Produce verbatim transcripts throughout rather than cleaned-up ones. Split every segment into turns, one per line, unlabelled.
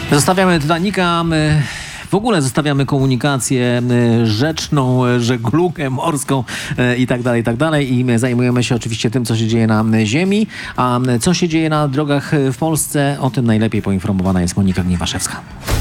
Zostawiamy Titanica, my w ogóle zostawiamy komunikację rzeczną, żeglugę morską i tak dalej, i tak dalej. I zajmujemy się oczywiście tym, co się dzieje na ziemi. A co się dzieje na drogach w Polsce, o tym najlepiej poinformowana jest Monika Gniwaszewska.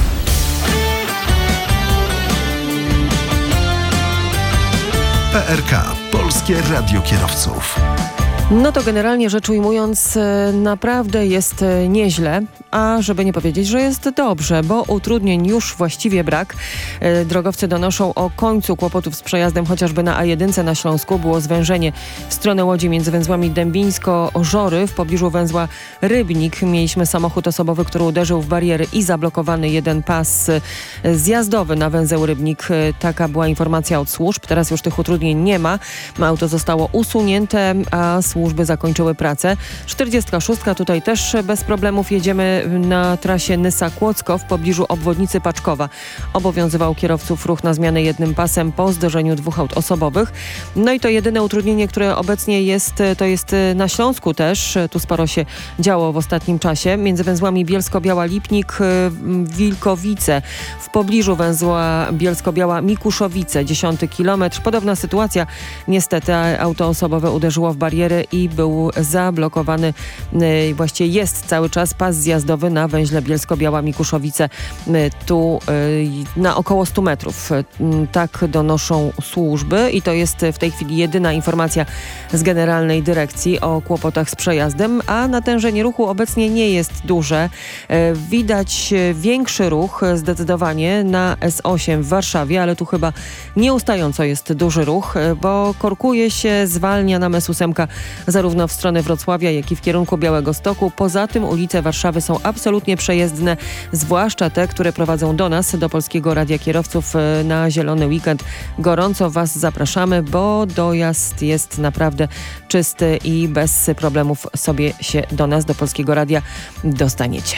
P R K. Polskie Radio Kierowców.
No to generalnie rzecz ujmując, naprawdę jest nieźle, a żeby nie powiedzieć, że jest dobrze, bo utrudnień już właściwie brak. Drogowcy donoszą o końcu kłopotów z przejazdem chociażby na A jeden na Śląsku. Było zwężenie w stronę Łodzi między węzłami Dębińsko-Żory w pobliżu węzła Rybnik. Mieliśmy samochód osobowy, który uderzył w bariery i zablokowany jeden pas zjazdowy na węzeł Rybnik. Taka była informacja od służb. Teraz już tych utrudnień nie ma. Auto zostało usunięte, a służby zakończyły pracę. czterdziestka szóstka tutaj też bez problemów. Jedziemy na trasie Nysa-Kłodzko w pobliżu obwodnicy Paczkowa. Obowiązywał kierowców ruch na zmianę jednym pasem po zderzeniu dwóch aut osobowych. No i to jedyne utrudnienie, które obecnie jest, to jest na Śląsku też. Tu sporo się działo w ostatnim czasie. Między węzłami Bielsko-Biała-Lipnik, Wilkowice. W pobliżu węzła Bielsko-Biała-Mikuszowice, dziesiąty kilometr. Podobna sytuacja. Niestety auto osobowe uderzyło w bariery i był zablokowany, właściwie jest cały czas pas zjazdowy na węźle Bielsko-Biała-Mikuszowice, tu na około stu metrów. Tak donoszą służby i to jest w tej chwili jedyna informacja z Generalnej Dyrekcji o kłopotach z przejazdem, a natężenie ruchu obecnie nie jest duże. Widać większy ruch zdecydowanie na S osiem w Warszawie, ale tu chyba nieustająco jest duży ruch, bo korkuje się, zwalnia nam S osiem zarówno w stronę Wrocławia, jak i w kierunku Białegostoku. Poza tym ulice Warszawy są absolutnie przejezdne, zwłaszcza te, które prowadzą do nas, do Polskiego Radia Kierowców na Zielony Weekend. Gorąco Was zapraszamy, bo dojazd jest naprawdę czysty i bez problemów sobie się do nas, do Polskiego Radia dostaniecie.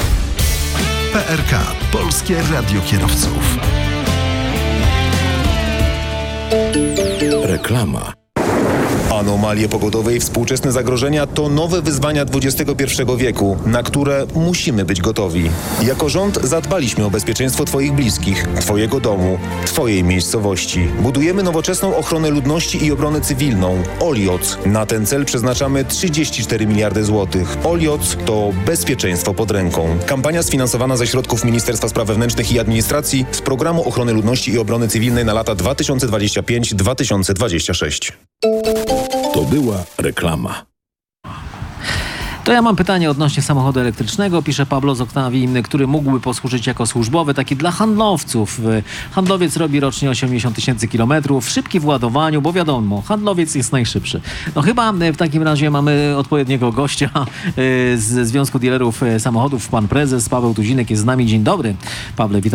P R K. Polskie Radio Kierowców.
Reklama. Anomalie pogodowe i współczesne zagrożenia to nowe wyzwania dwudziestego pierwszego wieku, na które musimy być gotowi. Jako rząd zadbaliśmy o bezpieczeństwo Twoich bliskich, Twojego domu, Twojej miejscowości. Budujemy nowoczesną ochronę ludności i obronę cywilną. Olioc. Na ten cel przeznaczamy trzydzieści cztery miliardy złotych. Olioc to bezpieczeństwo pod ręką. Kampania sfinansowana ze środków Ministerstwa Spraw Wewnętrznych i Administracji z Programu Ochrony Ludności i Obrony Cywilnej na lata dwa tysiące dwudziesty piąty do dwa tysiące dwudziestego szóstego.
To była reklama.
To ja mam pytanie odnośnie samochodu elektrycznego. Pisze Pablo z Oktawii, który mógłby posłużyć jako służbowy, taki dla handlowców. Handlowiec robi rocznie osiemdziesiąt tysięcy kilometrów, szybki w ładowaniu, bo wiadomo, handlowiec jest najszybszy. No chyba w takim razie mamy odpowiedniego gościa z Związku Dealerów Samochodów. Pan prezes Paweł Tuzinek jest z nami. Dzień dobry. Pawle, witam.